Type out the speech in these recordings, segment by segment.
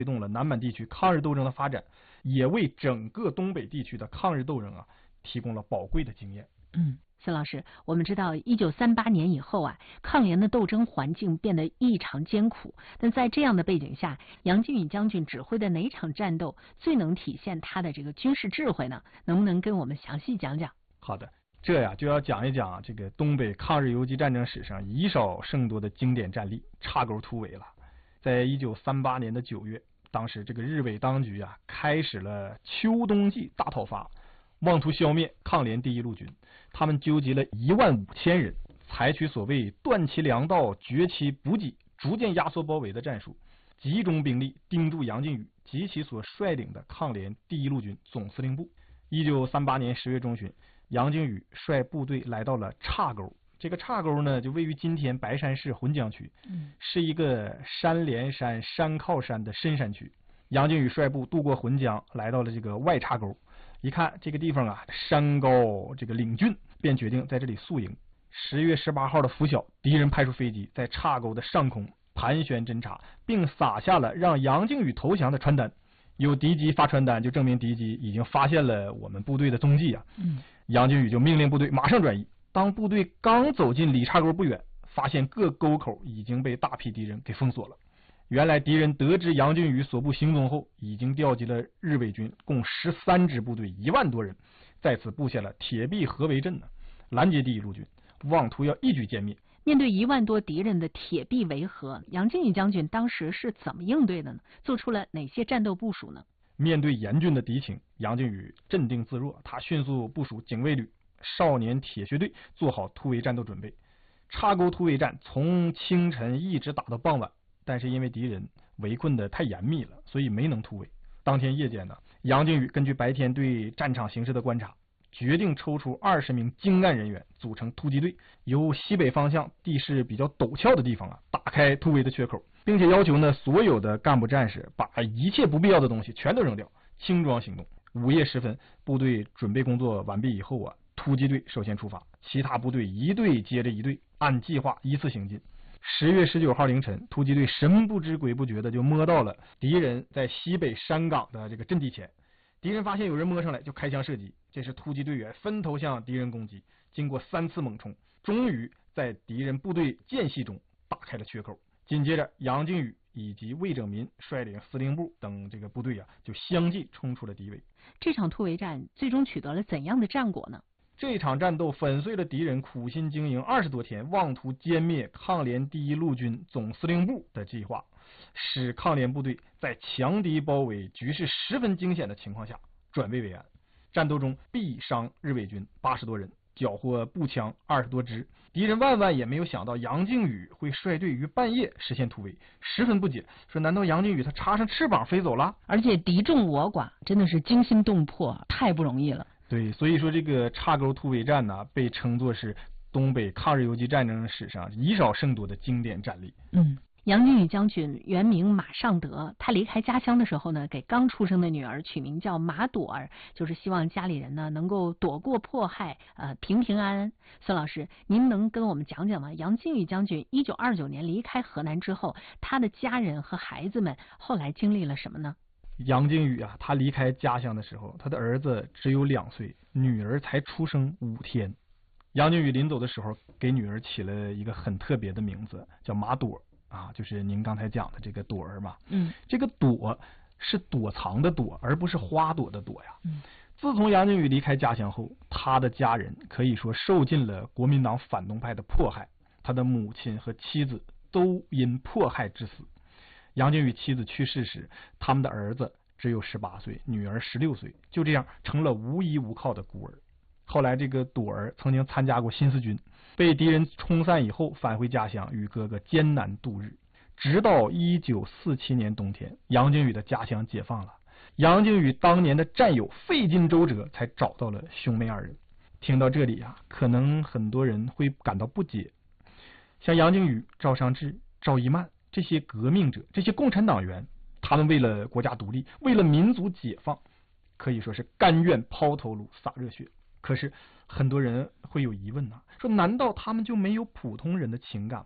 推动了南满地区抗日斗争的发展，也为整个东北地区的抗日斗争提供了宝贵的经验。 孙老师，我们知道1938年以后抗联的斗争环境变得异常艰苦。但在这样的背景下，杨靖宇将军指挥的哪场战斗最能体现他的这个军事智慧呢？能不能跟我们详细讲讲？ 好的，这就要讲一讲这个东北抗日游击战争史上以少胜多的经典战例——岔沟突围了。在1938年的9月，当时这个日伪当局开始了秋冬季大讨伐，妄图消灭抗联第一路军。他们纠集了15000人，采取所谓断其粮道、绝其补给、逐渐压缩包围的战术，集中兵力盯住杨靖宇及其所率领的抗联第一路军总司令部。1938年10月中旬，杨靖宇率部队来到了岔沟。这个岔沟呢，就位于今天白山市浑江区，是一个山连山、山靠山的深山区。杨靖宇率部渡过浑江，来到了这个外岔沟。一看这个地方山高这个岭峻，便决定在这里宿营。10月18号的拂晓，敌人派出飞机在岔沟的上空盘旋侦察，并撒下了让杨靖宇投降的传单。有敌机发传单，就证明敌机已经发现了我们部队的踪迹杨靖宇就命令部队马上转移。当部队刚走进离岔沟不远，发现各沟口已经被大批敌人给封锁了。原来敌人得知杨靖宇所部行踪后，已经调集了日伪军共13支部队1万多人，在此布下了铁壁合围阵拦截第一路军，妄图要一举歼灭。 面对1万多敌人的铁壁围合，杨靖宇将军当时是怎么应对的呢？做出了哪些战斗部署呢？ 面对严峻的敌情，杨靖宇镇定自若，他迅速部署警卫旅、少年铁血队，做好突围战斗准备。岔沟突围战从清晨一直打到傍晚，但是因为敌人围困的太严密了，所以没能突围。当天夜间杨靖宇根据白天对战场形势的观察，决定抽出20名精干人员组成突击队，由西北方向地势比较陡峭的地方打开突围的缺口，并且要求所有的干部战士把一切不必要的东西全都扔掉，轻装行动。午夜时分，部队准备工作完毕以后突击队首先出发，其他部队一队接着一队，按计划依次行进。10月19号凌晨，突击队神不知鬼不觉的就摸到了敌人在西北山岗的这个阵地前。敌人发现有人摸上来，就开枪射击。这时突击队员分头向敌人攻击，经过3次猛冲，终于在敌人部队间隙中打开了缺口。紧接着，杨靖宇以及魏拯民率领司令部等这个部队就相继冲出了敌围。 这场突围战最终取得了怎样的战果呢？ 这场战斗粉碎了敌人苦心经营20多天、妄图歼灭抗联第一路军总司令部的计划，使抗联部队在强敌包围、局势十分惊险的情况下转危为安。战斗中毙伤日伪军80多人，缴获步枪20多支。敌人万万也没有想到杨靖宇会率队于半夜实现突围，十分不解，说难道杨靖宇他插上翅膀飞走了？ 而且敌众我寡，真的是惊心动魄，太不容易了。 对，所以说这个岔沟突围战被称作是东北抗日游击战争史上以少胜多的经典战例。 杨靖宇将军原名马尚德，他离开家乡的时候呢，给刚出生的女儿取名叫马朵儿，就是希望家里人呢能够躲过迫害，平平安安。孙老师，您能跟我们讲讲吗？杨靖宇将军1929年离开河南之后，他的家人和孩子们后来经历了什么呢？ 杨靖宇他离开家乡的时候，他的儿子只有2岁，女儿才出生5天。杨靖宇临走的时候，给女儿起了一个很特别的名字，叫马朵就是您刚才讲的这个朵儿嘛。这个朵是躲藏的躲，而不是花朵的朵呀。自从杨靖宇离开家乡后，他的家人可以说受尽了国民党反动派的迫害，他的母亲和妻子都因迫害致死。杨靖宇妻子去世时，他们的儿子只有18岁，女儿16岁，就这样成了无依无靠的孤儿。后来这个朵儿曾经参加过新四军，被敌人冲散以后返回家乡，与哥哥艰难度日。直到1947年冬天，杨靖宇的家乡解放了，杨靖宇当年的战友费尽周折才找到了兄妹2人。听到这里可能很多人会感到不解，像杨靖宇、赵尚志、赵一曼这些革命者，这些共产党员，他们为了国家独立，为了民族解放，可以说是甘愿抛头颅洒热血。可是很多人会有疑问说难道他们就没有普通人的情感吗？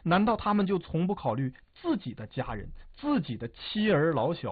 难道他们就从不考虑自己的家人、自己的妻儿老小